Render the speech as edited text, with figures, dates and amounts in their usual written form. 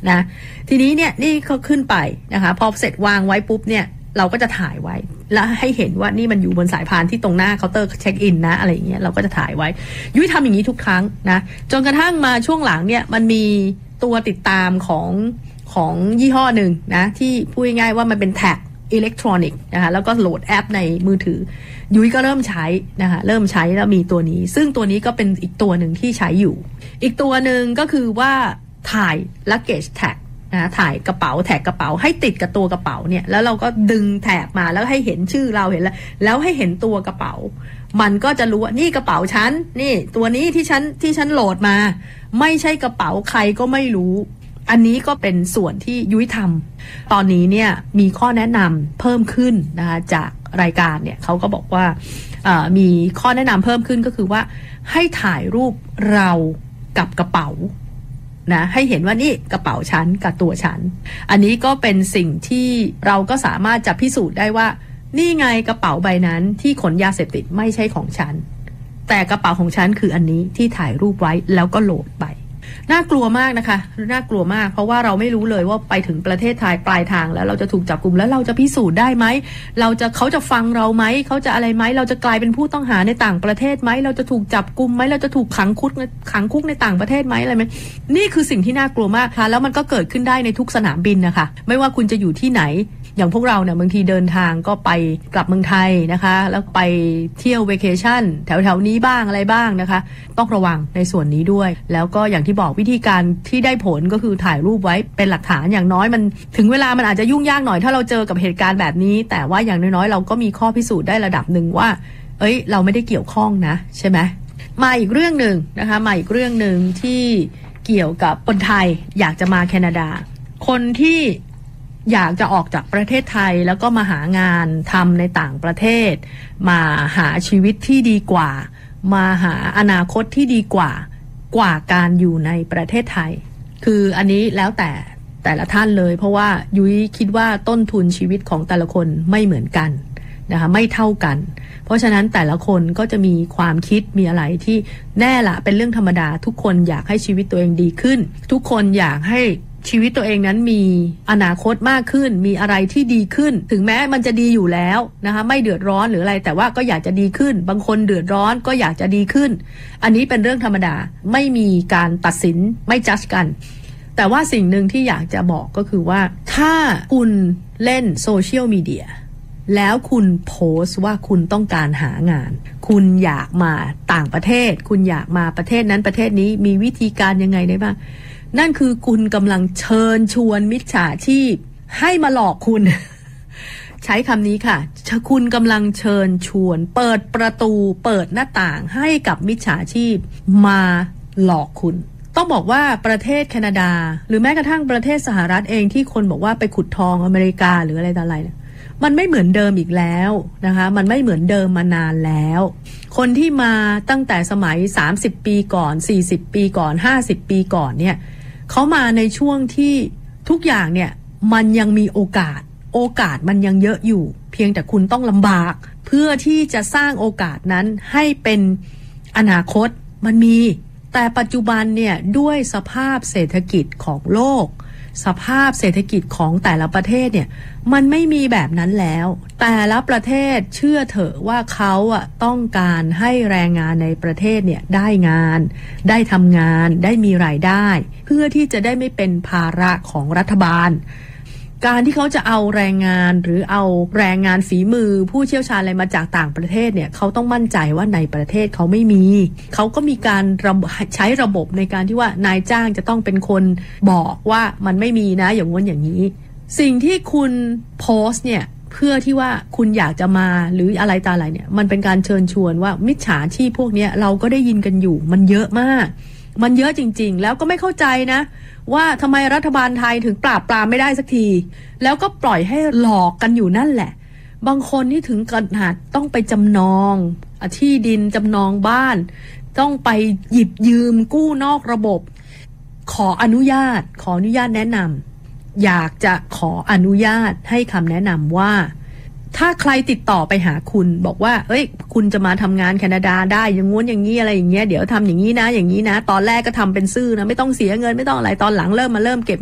นะทีนี้เนี่ยนี่เขาขึ้นไปนะคะพอเสร็จวางไว้ปุ๊บเนี่ยเราก็จะถ่ายไว้แล้วให้เห็นว่านี่มันอยู่บนสายพานที่ตรงหน้าเคาน์เตอร์เช็คอินนะอะไรอย่างเงี้ยเราก็จะถ่ายไว้ยุ้ยทำอย่างนี้ทุกครั้งนะจนกระทั่งมาช่วงหลังเนี่ยมันมีตัวติดตามของยี่ห้อหนึ่งนะที่พูดง่ายๆว่ามันเป็นแท็กอิเล็กทรอนิกส์นะคะแล้วก็โหลดแอปในมือถือยุ้ยก็เริ่มใช้นะคะเริ่มใช้แล้วมีตัวนี้ซึ่งตัวนี้ก็เป็นอีกตัวหนึ่งที่ใช้อยู่อีกตัวหนึ่งก็คือว่าถ่าย luggage tag นะถ่ายกระเป๋าแท็กกระเป๋าให้ติดกับตัวกระเป๋าเนี่ยแล้วเราก็ดึงแท็กมาแล้วให้เห็นชื่อเราเห็นแล้วให้เห็นตัวกระเป๋ามันก็จะรู้ว่านี่กระเป๋าฉันนี่ตัวนี้ที่ฉันโหลดมาไม่ใช่กระเป๋าใครก็ไม่รู้อันนี้ก็เป็นส่วนที่ยุ้ยทำตอนนี้เนี่ยมีข้อแนะนำเพิ่มขึ้นนะคะจากรายการเนี่ยเขาก็บอกว่ามีข้อแนะนำเพิ่มขึ้นก็คือว่าให้ถ่ายรูปเรากับกระเป๋านะให้เห็นว่านี่กระเป๋าฉันกับตัวฉันอันนี้ก็เป็นสิ่งที่เราก็สามารถจะพิสูจน์ได้ว่านี่ไงกระเป๋าใบนั้นที่ขนยาเสพติดไม่ใช่ของฉันแต่กระเป๋าของฉันคืออันนี้ที่ถ่ายรูปไว้แล้วก็โหลดไปน่ากลัวมากนะคะน่ากลัวมากเพราะว่าเราไม่รู้เลยว่าไปถึงประเทศไทยปลายทางแล้วเราจะถูกจับกุมแล้วเราจะพิสูจน์ได้ไหมเขาจะฟังเราไหมเขาจะอะไรไหมเราจะกลายเป็นผู้ต้องหาในต่างประเทศไหมเราจะถูกจับกุมไหมเราจะถูกขังคุกในต่างประเทศไหมอะไรไหมนี่คือสิ่งที่น่ากลัวมากค่ะแล้วมันก็เกิดขึ้นได้ในทุกสนามบินนะคะไม่ว่าคุณจะอยู่ที่ไหนอย่างพวกเราเนี่ยบางทีเดินทางก็ไปกลับเมืองไทยนะคะแล้วไปเที่ยวเวเคชั่นแถวๆนี้บ้างอะไรบ้างนะคะต้องระวังในส่วนนี้ด้วยแล้วก็อย่างที่บอกวิธีการที่ได้ผลก็คือถ่ายรูปไว้เป็นหลักฐานอย่างน้อยมันถึงเวลามันอาจจะยุ่งยากหน่อยถ้าเราเจอกับเหตุการณ์แบบนี้แต่ว่าอย่างน้อยๆเราก็มีข้อพิสูจน์ได้ระดับหนึ่งว่าเราไม่ได้เกี่ยวข้องนะใช่ไหมมาอีกเรื่องหนึ่งนะคะมาอีกเรื่องหนึ่งที่เกี่ยวกับคนไทยอยากจะมาแคนาดาคนที่อยากจะออกจากประเทศไทยแล้วก็มาหางานทำในต่างประเทศมาหาชีวิตที่ดีกว่ามาหาอนาคตที่ดีกว่าการอยู่ในประเทศไทยคืออันนี้แล้วแต่ละท่านเลยเพราะว่ายุ้ยคิดว่าต้นทุนชีวิตของแต่ละคนไม่เหมือนกันนะคะไม่เท่ากันเพราะฉะนั้นแต่ละคนก็จะมีความคิดมีอะไรที่แน่ละเป็นเรื่องธรรมดาทุกคนอยากให้ชีวิตตัวเองดีขึ้นทุกคนอยากให้ชีวิตตัวเองนั้นมีอนาคตมากขึ้นมีอะไรที่ดีขึ้นถึงแม้มันจะดีอยู่แล้วนะคะไม่เดือดร้อนหรืออะไรแต่ว่าก็อยากจะดีขึ้นบางคนเดือดร้อนก็อยากจะดีขึ้นอันนี้เป็นเรื่องธรรมดาไม่มีการตัดสินไม่จัดกันแต่ว่าสิ่งหนึ่งที่อยากจะบอกก็คือว่าถ้าคุณเล่นโซเชียลมีเดียแล้วคุณโพสต์ว่าคุณต้องการหางานคุณอยากมาต่างประเทศคุณอยากมาประเทศนั้นประเทศนี้มีวิธีการยังไงได้บ้างนั่นคือคุณกำลังเชิญชวนมิจฉาชีพให้มาหลอกคุณ ใช้คำนี้ค่ะคุณกำลังเชิญชวนเปิดประตูเปิดหน้าต่างให้กับมิจฉาชีพมาหลอกคุณต้องบอกว่าประเทศแคนาดาหรือแม้กระทั่งประเทศสหรัฐเองที่คนบอกว่าไปขุดทองอเมริกาหรืออะไรต่ออะไรเนี่ยมันไม่เหมือนเดิมอีกแล้วนะคะมันไม่เหมือนเดิมมานานแล้วคนที่มาตั้งแต่สมัย30ปีก่อน40ปีก่อน50ปีก่อนเนี่ยเขามาในช่วงที่ทุกอย่างเนี่ยมันยังมีโอกาสมันยังเยอะอยู่เพียงแต่คุณต้องลำบากเพื่อที่จะสร้างโอกาสนั้นให้เป็นอนาคตมันมีแต่ปัจจุบันเนี่ยด้วยสภาพเศรษฐกิจของโลกสภาพเศรษฐกิจของแต่ละประเทศเนี่ยมันไม่มีแบบนั้นแล้วแต่ละประเทศเชื่อเถอะว่าเขาต้องการให้แรงงานในประเทศเนี่ยได้งานได้ทำงานได้มีรายได้เพื่อที่จะได้ไม่เป็นภาระของรัฐบาลการที่เขาจะเอาแรงงานหรือเอาแรงงานฝีมือผู้เชี่ยวชาญอะไรมาจากต่างประเทศเนี่ยเขาต้องมั่นใจว่าในประเทศเขาไม่มีเขาก็มีการใช้ระบบในการที่ว่านายจ้างจะต้องเป็นคนบอกว่ามันไม่มีนะอย่างงั้นอย่างนี้สิ่งที่คุณโพสต์เนี่ยเพื่อที่ว่าคุณอยากจะมาหรืออะไรตาอะไรเนี่ยมันเป็นการเชิญชวนว่ามิจฉาชีพพวกนี้เราก็ได้ยินกันอยู่มันเยอะมากมันเยอะจริงๆแล้วก็ไม่เข้าใจนะว่าทำไมรัฐบาลไทยถึงปราบปรามไม่ได้สักทีแล้วก็ปล่อยให้หลอกกันอยู่นั่นแหละบางคนนี่ถึงขนาดต้องไปจำนองที่ดินจำนองบ้านต้องไปหยิบยืมกู้นอกระบบขออนุญาตแนะนำอยากจะขออนุญาตให้คำแนะนำว่าถ้าใครติดต่อไปหาคุณบอกว่าคุณจะมาทำงานแคนาดาได้อย่างงู้นอย่างนี้อะไรอย่างเงี้ยเดี๋ยวทำอย่างนี้นะอย่างนี้นะตอนแรกก็ทำเป็นซื่อนะไม่ต้องเสียเงินไม่ต้องอะไรตอนหลังเริ่มเก็บ